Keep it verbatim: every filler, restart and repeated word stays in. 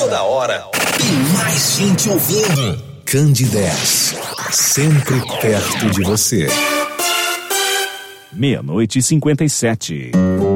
toda hora. Tem mais gente ouvindo. Candidez, sempre perto de você. Meia-noite e cinquenta e sete.